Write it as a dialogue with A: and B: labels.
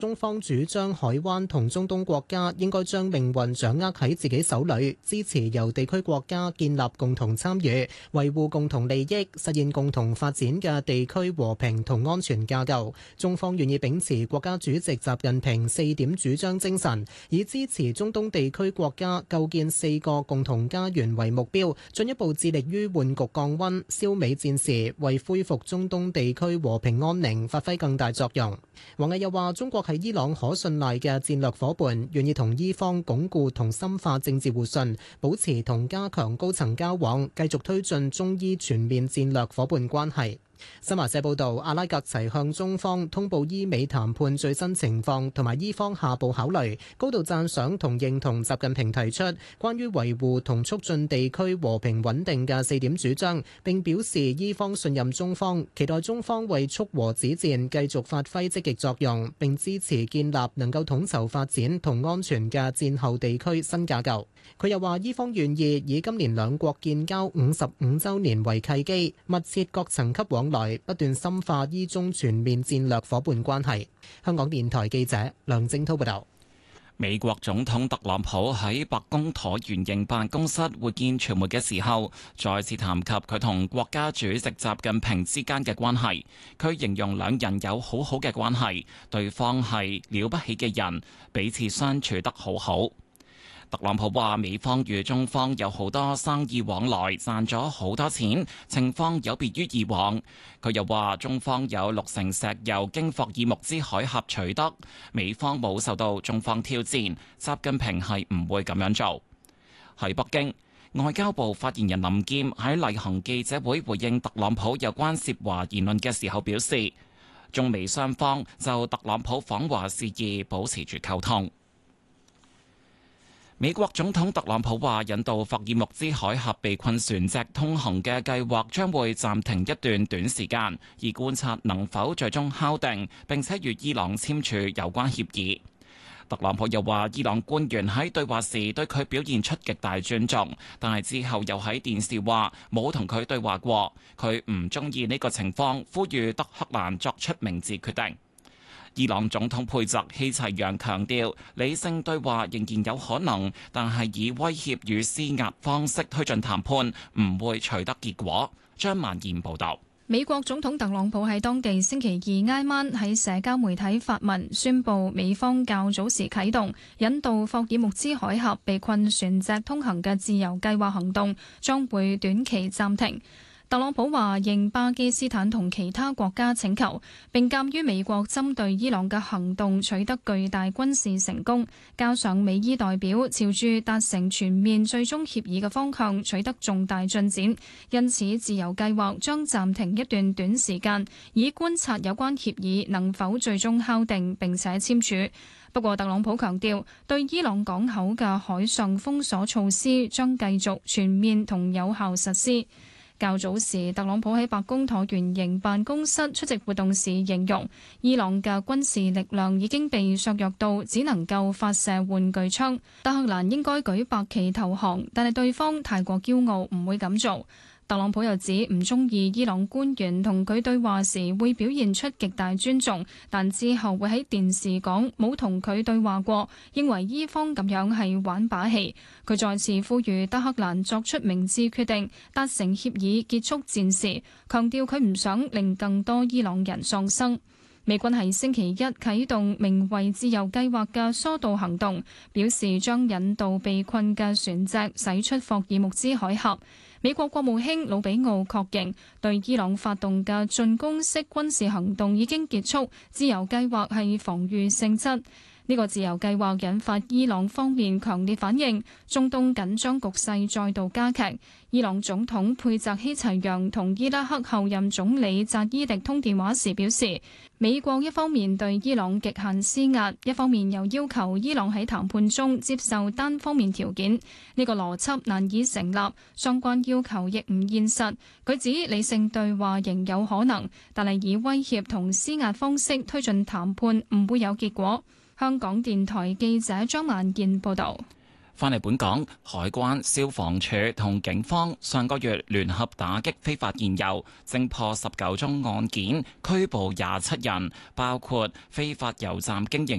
A: 中方主張海灣同中東國家應該將命運掌握喺自己手裏，支持由地區國家建立共同參與、維護共同利益、實現共同發展嘅地區和平同安全架構。中方願意秉持國家主席習近平四點主張精神，以支持中東地區國家構建四個共同家園為目標，進一步致力於緩局降溫、消弭戰事，為恢復中東地區和平安寧發揮更大作用。王毅又話：中國係伊朗可信賴嘅戰略夥伴，願意同伊方鞏固同深化政治互信，保持同加強高層交往，繼續推進中伊全面戰略夥伴關係。新華社報道，阿拉格齊向中方通報伊美談判最新情況同埋伊方下步考慮，高度讚賞同認同習近平提出關於維護同促進地區和平穩定嘅四點主張，並表示伊方信任中方，期待中方為促和止戰繼續發揮積極作用，並支持建立能夠統籌發展同安全嘅戰後地區新架構。佢又話，伊方願意以今年兩國建交55週年為契機，密切各層級往來，不斷深化伊中全面戰略夥伴關係。香港電台記者梁正滔報導。
B: 美國總統特朗普喺白宮橢圓形辦公室會見傳媒嘅時候，再次談及佢同國家主席習近平之間嘅關係。佢形容兩人有好好嘅關係，對方係了不起嘅人，彼此相處得好好。特朗普話：美方與中方有好多生意往來，賺咗好多錢，情況有別於以往。佢又話：中方有60%石油經霍爾木茲海峽取得，美方冇受到中方挑戰，習近平係唔會咁樣做。喺北京，外交部發言人林劍喺例行記者會回應特朗普有關涉華言論嘅時候表示，中美雙方就特朗普訪華事宜保持住溝通。美國總統特朗普話，引導霍爾木茲海峽被困船隻通行嘅計劃將會暫停一段短時間，以觀察能否最終敲定，並且與伊朗簽署有關協議。特朗普又話，伊朗官員喺對話時對佢表現出極大尊重，但係之後又喺電視話冇同佢對話過，佢唔中意呢個情況，呼籲德黑蘭作出明智決定。伊朗總統佩澤希齊揚強調，理性對話仍然有可能，但係以威脅與施壓方式推進談判，唔會取得結果。張曼燕報導。
C: 美國總統特朗普喺當地星期二挨晚喺社交媒體發文，宣布美方較早時啟動引導霍爾木茲海峽被困船隻通行嘅自由計劃行動，將會短期暫停。特朗普話應巴基斯坦同其他國家請求，並鑑於美國針對伊朗嘅行動取得巨大軍事成功，加上美伊代表朝住達成全面最終協議嘅方向取得重大進展，因此自由計劃將暫停一段短時間，以觀察有關協議能否最終敲定並且簽署。不過特朗普強調，對伊朗港口嘅海上封鎖措施將繼續全面同有效實施。較早時，特朗普喺白宮橢圓形辦公室出席活動時形容，伊朗嘅軍事力量已經被削弱到只能夠發射玩具槍，德黑蘭應該舉白旗投降，但係對方太過驕傲，唔會咁做。特朗普又指唔中意伊朗官員同佢對話時會表現出極大尊重，但之後會喺電視講冇同佢對話過，認為伊方咁樣係玩把戲。佢再次呼籲德黑蘭作出明智決定，達成協議結束戰事，強調佢唔想令更多伊朗人喪生。美軍喺星期一啟動名為自由計劃嘅疏導行動，表示將引導被困嘅船隻駛出霍爾木茲海峽。美國國務卿魯比奧確認，對伊朗發動嘅進攻式軍事行動已經結束，自由計劃係防禦性質。呢個自由計劃引發伊朗方面強烈反應，中東緊張局勢再度加劇。伊朗總統佩澤希齊揚同伊拉克後任總理扎伊迪通電話時表示，美國一方面對伊朗極限施壓，一方面又要求伊朗喺談判中接受單方面條件。呢個邏輯難以成立，相關要求亦唔現實。佢指理性對話仍有可能，但係以威脅同施壓方式推進談判唔會有結果。香港電台記者張萬健報道。
B: 返嚟本港，海關、消防處同警方上個月聯合打擊非法燃油，偵破19宗案件，拘捕27人，包括非法油站經營